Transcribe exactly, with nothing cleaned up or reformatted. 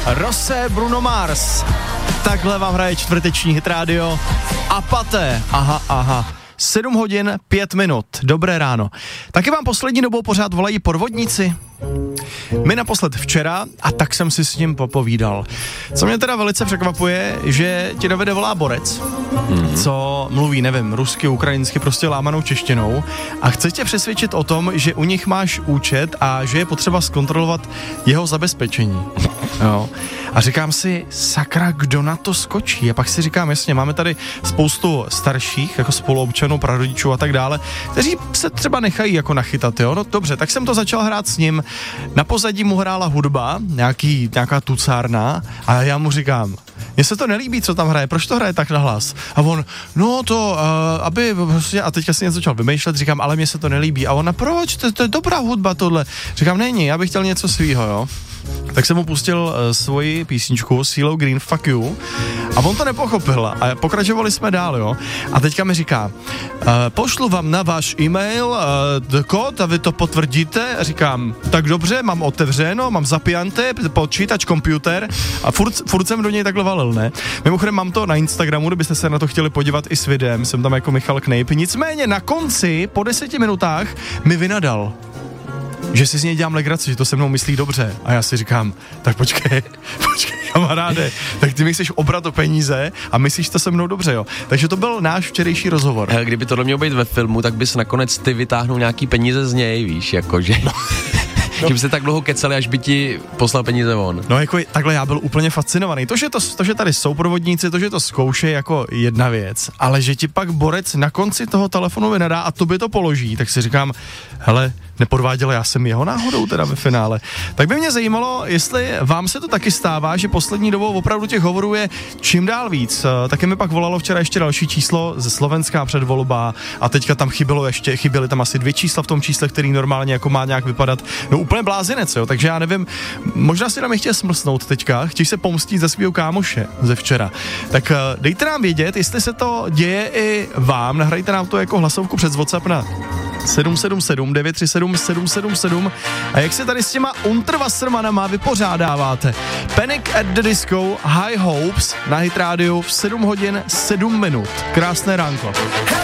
Rose, Bruno Mars. Takhle vám hraje čtvrteční Hit Radio. A paté, aha, aha. sedm hodin, pět minut. Dobré ráno. Taky vám poslední dobou pořád volají podvodníci? My naposled včera a tak jsem si s ním popovídal. Co mě teda velice překvapuje, že ti dovede volá borec, mm-hmm. co mluví, nevím, rusky, ukrajinsky, prostě lámanou češtinou a chce tě přesvědčit o tom, že u nich máš účet a že je potřeba zkontrolovat jeho zabezpečení. Jo. A říkám si, sakra, kdo na to skočí? A pak si říkám, jasně, máme tady spoustu starších, jako spoluobčanů, prarodičů a tak dále, kteří se třeba nechají jako nachytat, jo. No dobře, tak jsem to začal hrát s ním. Na pozadí mu hrála hudba, nějaký, nějaká tucárna a já mu říkám, mně se to nelíbí, co tam hraje, proč to hraje tak nahlas? A on, no to, uh, aby, prostě, a teďka si něco začal vymýšlet, říkám, ale mně se to nelíbí. A ona, proč, to, to je dobrá hudba tohle. Říkám, není, já bych chtěl něco svýho, jo. Tak jsem mu pustil uh, svoji písničku CeeLo Green, Fuck You, a on to nepochopil a pokračovali jsme dál, jo. A teďka mi říká, uh, pošlu vám na váš e-mail uh, kód a vy to potvrdíte. A říkám, tak dobře, mám otevřeno, mám zapijante, počítač, počítač, a furt, furt jsem do něj takhle valil, ne? Mimochodem mám to na Instagramu, kdybyste se na to chtěli podívat i s videem, jsem tam jako Michal Knejp. Nicméně na konci, po deseti minutách, mi vynadal, že si z něj dělám legraci, že to se mnou myslí dobře. A já si říkám, tak počkej, počkej kamaráde, tak ty mi chceš obrat o peníze a myslíš to se mnou dobře, jo. Takže to byl náš včerejší rozhovor. Kdyby tohle mělo být ve filmu, tak bys nakonec ty vytáhnul nějaký peníze z něj, víš, jakože... No. No. Že by se tak dlouho kecali, až by ti poslal peníze on. No jako takhle já byl úplně fascinovaný. To, že, to, to, že tady jsou provodníci, to, že to zkoušej jako jedna věc, ale že ti pak borec na konci toho telefonu vynadá a tobě to položí, tak si říkám, hele, nepodváděl já jsem jeho náhodou teda ve finále. Tak by mě zajímalo, jestli vám se to taky stává, že poslední dobou opravdu těch hovorů je čím dál víc. Taky mi pak volalo včera ještě další číslo ze Slovenska předvolba a teďka tam chybělo ještě, chyběly tam asi dvě čísla v tom čísle, který normálně jako má nějak vypadat. No úplně blázinec, jo, takže já nevím, možná si nám chtěl smlsnout teďka, chtějí se pomstit ze svého kámoše ze včera. Tak dejte nám vědět, jestli se to děje i vám, nahrajte nám to jako hlasovku přes WhatsApp na sedm sedm sedm devět tři sedm sedm sedm sedm a jak se tady s těma Unterwassermanama vypořádáváte. Panic at the Disco, High Hopes na Hit Radio v sedm hodin sedm minut. Krásné ránko.